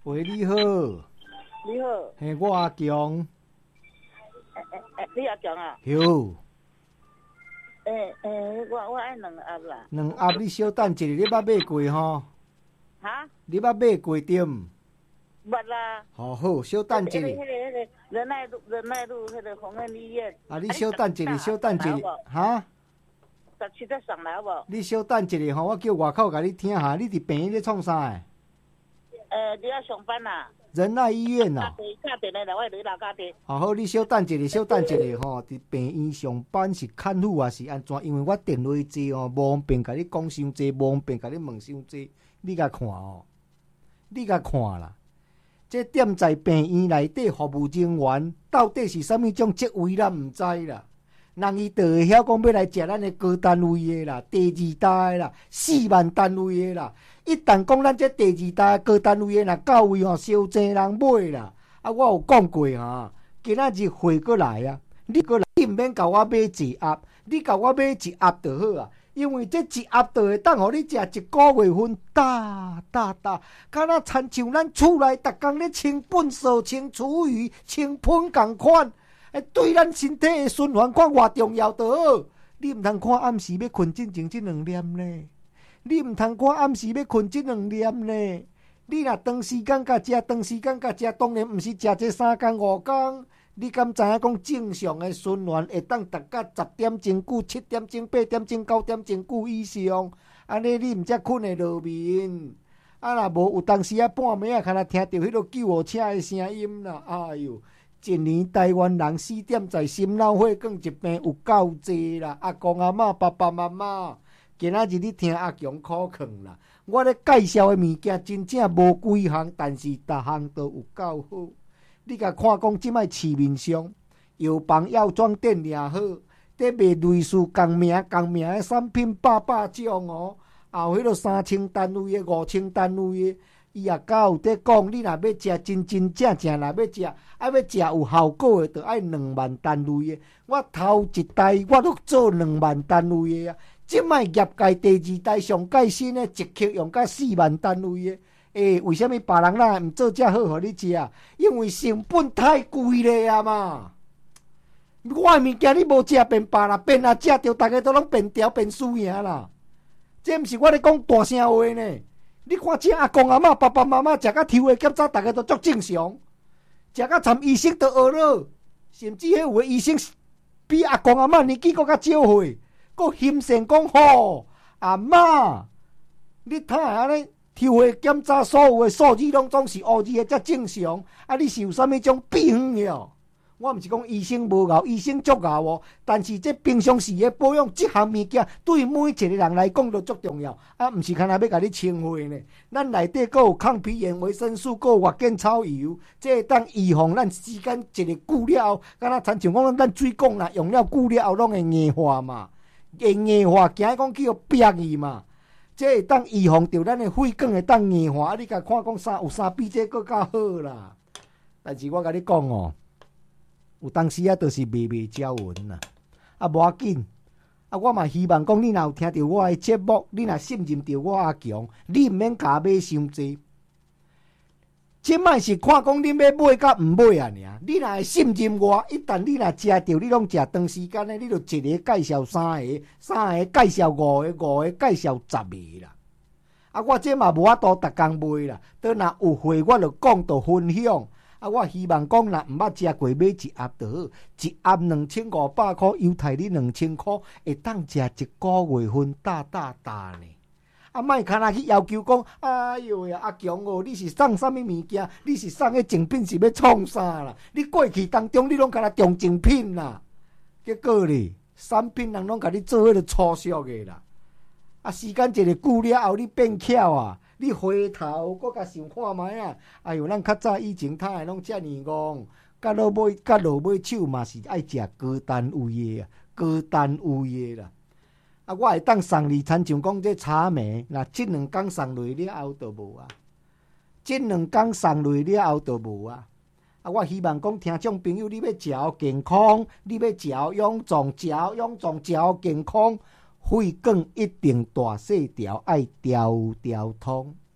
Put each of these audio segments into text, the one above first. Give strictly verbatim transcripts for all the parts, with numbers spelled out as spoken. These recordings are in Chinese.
喂，你好。 你好。 嘿，我阿强。 诶诶诶，你阿强啊？ 有。 诶诶，我我爱两盒啦。 两盒你稍等一下，你捌买过吼？ 哈？ 你捌买过对毋？ 捌啦。 好好，稍等一下。 迄个迄个迄个仁爱路仁爱路迄个红恩医院。 啊，你稍等一下，稍等一下，哈？ 十七才上来无？ 你稍等一下吼，我叫外口甲你听下，你伫病院咧创啥诶？ 诶，你要上班啦？ 仁爱医院啦。 打电话来，我是老家的。 好好，你稍等一下，稍等一下吼，伫病院上班是看护还是安怎？因为我电话济哦，无方便甲你讲伤济，无方便甲你问伤济。你甲看哦，你甲看啦。这店在病院内底服务人员到底是啥物种职位，咱毋知啦。人伊就会晓讲要来食咱的高单位的啦，第二大的啦，四万单位的啦。一旦讲咱这第二大高单位的，若到位吼，烧济人买啦。啊，我有讲过哈，今仔日回过来啊，你过来，你毋免甲我买一盒，你甲我买一盒就好啊。因为这一盒就会当互你食一个月份，大大大，敢若亲像咱厝内逐工咧清粪扫、清厨余、清喷共款。诶，对咱身体的循环看偌重要就好。你毋通看暗时要困进前即两念呢，你毋通看暗时要困即两念呢。你若长时间甲食，长时间甲食，当然毋是食这三工五工。你敢知影讲正常的循环会当达到十点钟久、七点钟、八点钟、九点钟久以上？安尼你毋才困会落眠。啊，若无有当时啊半暝啊，敢若听到迄落救护车的声音啦，哎哟！一年台湾人死点在心脑血管疾病有够济啦！阿公阿嬷、爸爸妈妈，今仔日你听阿强苦劝啦。我咧介绍的物件真正无几项，但是逐项都有够好。你甲看讲，即摆市面上药房药妆店也好，伫卖类似共名共名的产品百百种哦，也有迄落三千单位的、五千单位的。伊也敢有伫讲，你若要食真真正正，若要食，爱要食有效果的，就爱两万单位的。我头一代我都做两万单位的啊。即摆业界第二代上界新的，一克用到四万单位的。诶、欸，为什么别人哪毋做遮好互你食？因为成本太贵咧啊嘛！我诶物件你无食变罢啦，变啊食着，大家都拢变调变输赢啦。这毋是我咧讲大声话呢。你看这阿公阿嬷、爸爸妈妈食甲抽的检查，大家都足正常。食甲参医生都学了，甚至迄有的医生比阿公阿嬷年纪搁较少岁，搁欣赏讲吼阿嬷，你睇下咧。抽的检查所有的数字拢总是乌字的，才正常。啊，你是有啥物种病了？我毋是讲医生无熬，医生足熬哦。但是这平常时的保养，这项物件对每一个人来讲都足重要。啊，毋是干那要甲你清血呢？咱内底佫有抗皮炎维生素，佫有月见草油，这会当预防咱时间一个久了后，敢若亲像讲咱水讲啦，用了久了后拢会硬化嘛，会硬化，惊讲叫变去嘛。这会当预防着咱的血管会当硬化，你甲看讲啥有啥比这更较好啦？但是我甲你讲哦，有当时啊，就是微微交文啦，啊无要紧，啊我嘛希望讲你若有听到我的节目，你若信任着我阿强，你毋免甲买伤济。即摆是看讲你要买甲毋买啊尔，你若会信任我，一旦你若食着，你拢食长时间的，你就一个介绍三个，三个介绍五个，五个介绍十个啦。啊，我这嘛无法度逐工卖啦，倒若有货我就讲就分享。啊，我希望讲若毋捌食过，买一盒就好，一盒两千五百块，犹太你两千块，会当食一个月份，大大大呢。啊，莫看若去要求讲，哎哟呀，阿强哦，你是送啥物物件？你是送个精品是要创啥啦？你过去当中你拢敢若中精品啦，结果咧，产品人拢甲你做迄个粗俗的啦。啊，时间一个久了后，你变巧啊，你回头搁甲想看卖啊，哎哟，咱较早以前他的拢遮尔戆，甲落尾甲落尾手嘛是爱食高单位的啊，高单位的啦。啊，我会当送你，亲像讲这茶梅，那这两工送落了后就无啊，这两工送落了后就无啊。啊，我希望讲听众朋友，你要食健康，你要食养壮，食养壮，食健康，血管一定大细条，爱条条通。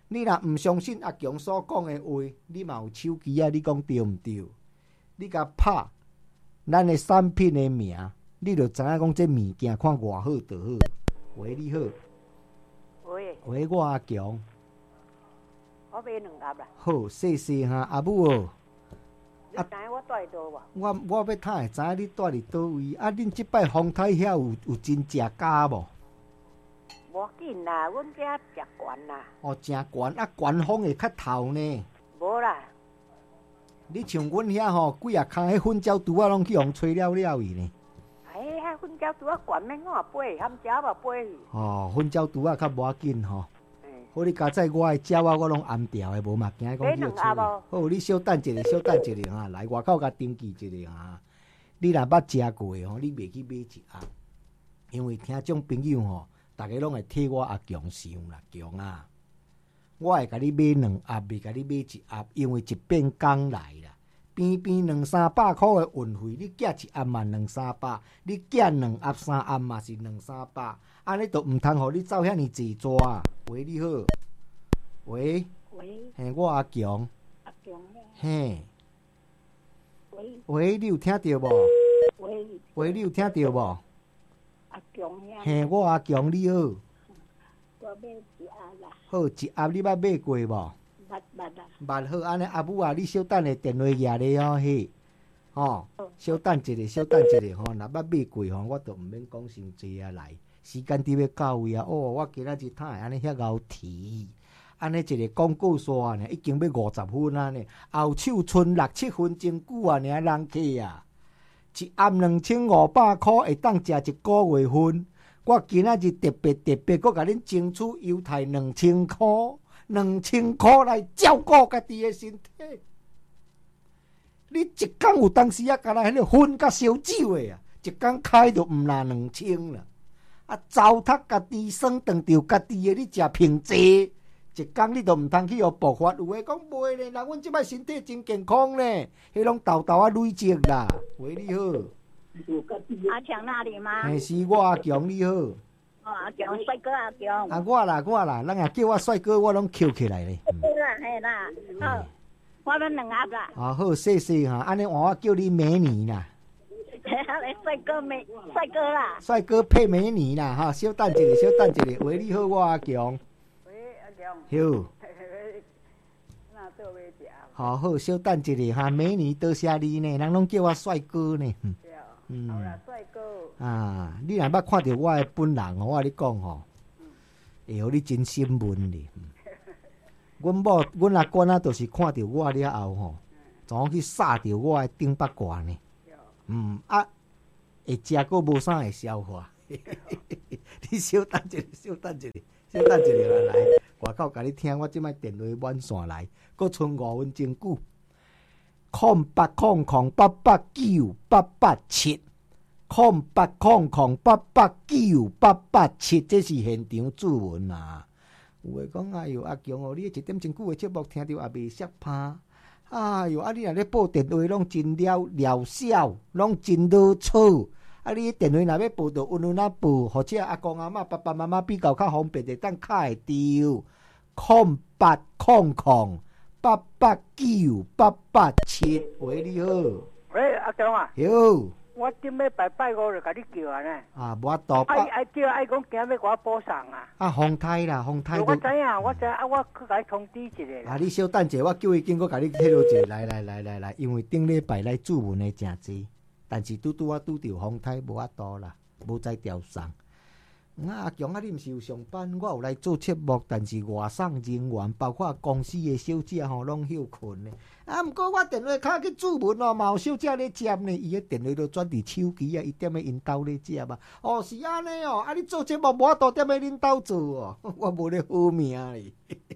你若毋相信阿强所讲的话，你嘛有手机啊？你讲对毋对？你甲拍咱的产品的名，你就知影讲这物件看偌好就好。喂，你好。 喂。 喂，我阿强。 我买两盒啦。 好，谢谢哈，阿母哦。 你知影我住伫倒无？ 我我要睇会知影你住伫倒位？啊，恁即摆风台遐有有真食假无？ 无要紧啦，阮遮食悬啦。 哦，真悬啊，悬风会较透呢。 无啦。 你像阮遐吼，几啊空迄粉椒拄啊，拢去互吹了了伊呢。 哎，遐粉椒拄啊悬免我飞，含食嘛飞。 哦，粉椒拄啊较无要紧吼。好，你加在我的鸟啊，我拢安掉的，无嘛惊讲叫吹。好，你小等一下，小等一下哈，来外口甲登记一下哈。你若捌食过吼，你袂去买一盒，因为听种朋友吼，大家拢会替我阿强想啦，强啊！我会甲你买两盒，袂甲你买一盒，因为一变工来啦。边边两三百箍的运费，你寄一盒嘛两三百，你寄两盒三盒嘛是两三百，安尼都毋通互你走遐尼济纸。喂，你好。喂。 喂。 嘿，我阿强。 阿强。 嘿。 喂。 喂，你有听到无？ 喂。 喂，你有听到无？ 阿强呀。 嘿，我阿强，你好。 我买一盒啦。 好，一盒你捌买过无？ 捌捌啦。 捌好，安尼阿母啊，你小等下电话举咧哦，嘿。吼，小等一下，小等一下吼，若捌买过吼，我都毋免讲伤济啊来。时间伫要到位啊！哦，我今仔日摊安尼遐熬提，安尼一个广告刷呢，已经要五十分啊呢，后手剩六七分钟久啊呢，人客啊，一盒两千五百箍会当食一个月份。我今仔日特别特别，搁甲恁争取优待两千箍，两千箍来照顾家己的身体。你一工有当时啊，敢若迄个薰甲烧酒的啊，一工开就毋拿两千啦。啊，糟蹋家己，算当着家己的，你食平济，一工你都毋通去互爆发。有诶讲袂咧，人阮即摆身体真健康咧，迄拢豆豆啊累积啦。喂，你好。 阿强那里吗？ 嘿，是我阿强，你好。 哦，阿强，帅哥阿强。 啊，我啦，我啦，人也叫我帅哥，我拢捡起来咧。 嘿啦，嘿啦，好，我们两盒啦。 啊，好，谢谢哈，安尼换我叫你美女啦。 帅哥美，帅哥啦。 帅哥配美女啦，哈，小等一下，小等一下。喂，你好，我阿强。 喂，阿强。 好。 那做买食。 好好，小等一下哈，美女多谢你呢，人拢叫我帅哥呢。 嗯。好啦，帅哥。 啊，你若捌看到我的本人，我甲你讲吼，会互你真兴奋哩。阮某，阮阿官啊，就是看到我了后吼，总去杀掉我的顶八卦呢。嗯啊，会食个无啥会消化。你小等一下，小等一下，小等一下来，外口甲你听，我即摆电话满线来，阁剩五分钟久。空八空空八八九八八七，空八空空八八九八八七，这是现场注文啊。有诶讲，哎哟，阿强哦，你一点钟久诶节目听着也袂涩怕。哎哟，啊你若咧报电话拢真了疗效，拢真好处。啊，你电话若要报着稳稳啊报，或者阿公阿嬷、爸爸妈妈比较较方便，会当卡会着。空八空空八八九八八七，喂，你好。 喂，阿强啊。 有。 我顶要拜拜五就甲你叫啊呢。 啊，无多。 爱爱叫爱讲今日要我补偿啊。 啊，风台啦，风台。 我知影，我知啊，我去甲你通知一下。 啊，你小等者，我叫伊经过甲你迄落者，来来来来来，因为顶礼拜来注文的诚济，但是拄拄啊拄着风台无法度啦，无再调送。啊，阿强啊，你毋是有上班？我有来做节目，但是外送人员，包括公司的小姐吼，拢休困呢。啊，毋过我电话卡去注文哦，嘛有小姐咧接呢，伊个电话都转伫手机啊，伊踮咧因兜咧接啊。哦，是安尼哦，啊，你做节目无法度踮咧恁兜做哦，我无咧好命哩。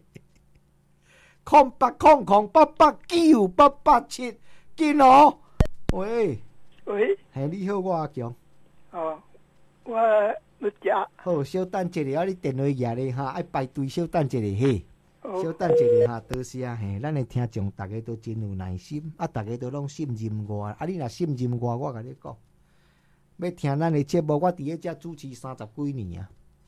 空八空空八八九八八七，紧哦。喂喂， 嘿，你好，我阿强。 哦，我。 好，小等一下，啊！你电话举咧哈，爱排队小等一下嘿。小等一下哈，多谢嘿，咱的听众大家都真有耐心，啊，大家都拢信任我，啊，你若信任我，我甲你讲，要听咱的节目，我伫咧遮主持三十几年啊，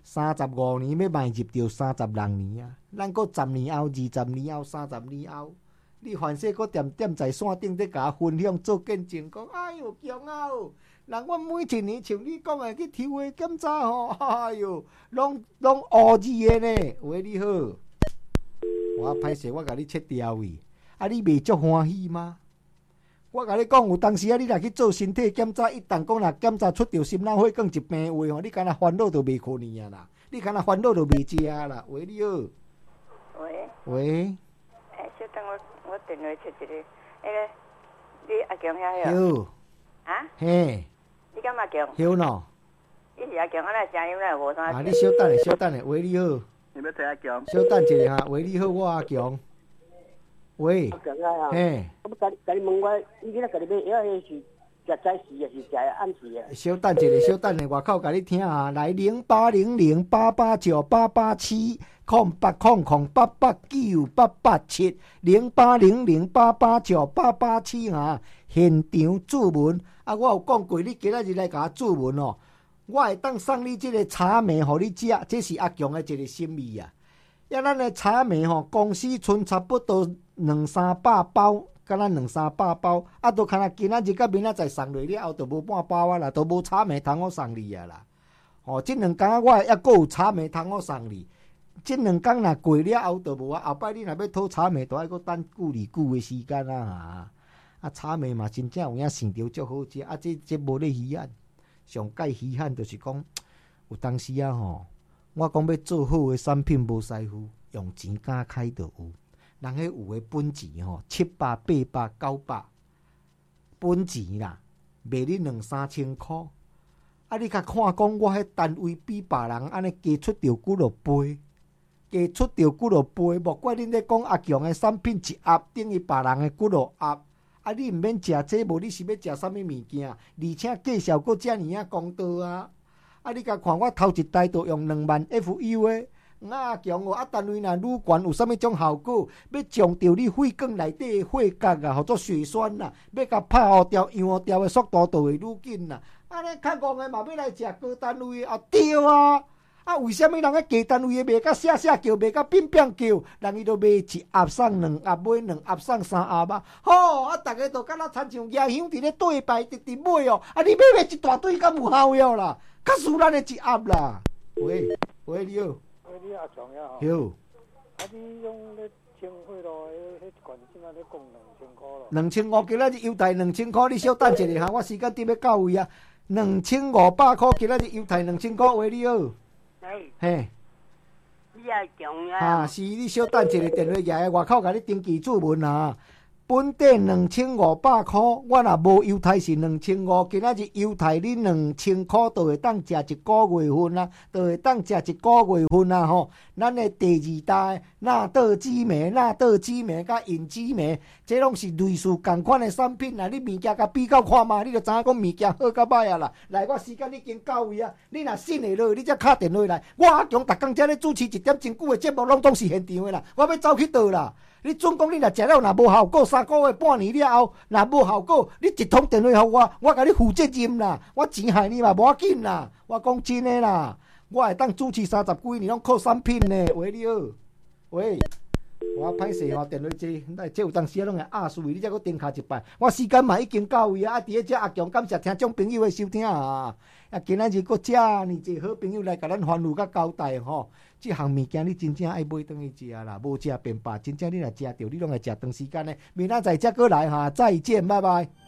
三十五年要迈入到三十六年啊！咱搁十年后、二十年后、三十年后，你凡说搁踮踮在山顶咧，甲我分享做见证，讲哎哟强啊！人我每一年像你讲的去抽的检查吼，哎哟，拢拢乌字的呢。喂，你好，我歹势，我甲你切掉去，啊，你袂足欢喜吗？我甲你讲，有当时啊，你若去做身体检查，一旦讲若检查出着心脑血管一病话吼，你敢若烦恼都袂可能啊啦，你敢若烦恼都袂食啦。喂，你好。 喂。 喂。 哎，小等我，我电话接一个，那个，你阿强遐哟。 有。 啊？ 嘿。 你敢阿强？ 有喏。 你是阿强，我那声音那无啥。 啊，你小等下，小等下，喂，你好。 你要听阿强？ 小等一下哈，喂，你好，我阿强。喂，嘿， 我要甲你甲你问我，你今仔甲你买药，迄是食早时还是食暗时啊？ 小等一下，小等下，外口甲你听啊，来零八零零八八九八八七空八空空八八九八八七零八零零八八九八八七啊，现场注文啊，我有讲过，你今仔日来甲我注文哦，我会当送你即个茶糜，互你食，这是阿强的一个心意啊。呀，咱的茶糜吼，公司剩差不多两三百包，敢若两三百包，啊，都看若今仔日甲明仔载送落了后，都无半包啊啦，都无茶糜通我送你啊啦。吼、哦，即两工我还阁有茶糜通我送你，即两工若过了后，都无啊。后摆你若要讨茶糜，都爱阁等久哩久的时间啊。啊，茶糜嘛，真正有影想着足好食，啊，这这无咧稀罕，上介稀罕就是讲，有当时啊吼。我讲要做好的产品无师傅，用钱敢开就有。人迄有的本钱吼，七百、八百、九百，本钱啦，卖你两三千箍。啊，你甲看讲我迄单位比别人安尼加出着几落倍，加出着几落倍，莫怪恁咧讲阿强的产品一盒等于别人的几落盒。啊，你毋免食这，无你是要食啥物物件？而且介绍阁遮尔啊公道啊！啊！你甲看我头一台都用两万 F U 的，啊强哦！啊单位若愈悬，有啥物种效果？要将着你血管内底的血角啊，或做血栓啦，要甲拍互掉、样互掉的速度就会愈紧啦。安尼较戆的嘛，要来食高单位的啊？对啊！啊，为什么人个低单位的卖甲写写叫，卖甲变变叫？人伊都卖一盒送两盒，买两盒送三盒啊！吼！啊，逐个都敢若亲像野香伫咧对排直直买哦！啊，你买买一大堆，敢有效用啦？较输咱的一盒啦。喂喂，你好。 喂，你阿强呀？ 有。 啊，你用咧清血咯，迄迄一罐现在咧讲两千块咯。 两千五，今仔日优待两千块，你小等一下哈，我时间点要到位啊。两千五百块，今仔日优待两千块，喂，你好。 嘿。 嘿。 你阿强呀？ 啊，是你小等一下，电话举外口甲你登记注文啊。本地两千五百块，我若无优待是两千五，今仔日优待你两千块，就会当食一个月份啊，就会当食一个月份啊吼。咱的第二代纳豆紫梅、纳豆紫梅甲银紫梅，这拢是类似同款的产品啊。你物件甲比较看嘛，你就知影讲物件好甲歹啊啦。来，我时间已经到位啊，你若信会落，你才敲电话来。我阿强逐工遮咧主持一点真久的节目，拢总是现场的啦。我要走去倒啦。你准讲你若食了，若无效果，三个月、半年了后，若无效果，你一通电话互我，我甲你负责任啦。我钱害你嘛，无要紧啦。我讲真诶啦，我会当主持三十几年，拢靠产品呢。喂，你好，喂，我歹势吼，电话接，那这有当时拢会压输，你才搁登卡一摆。我时间嘛已经到位啊，啊，伫咧遮阿强感谢听众朋友的收听啊。啊，今仔日搁遮尔济好朋友来甲咱欢呼甲交代吼。即项物件你真正爱买转去食啦，无食便罢。真正你若食着，你拢会食长时间的。明仔载则过来哈，再见，拜拜。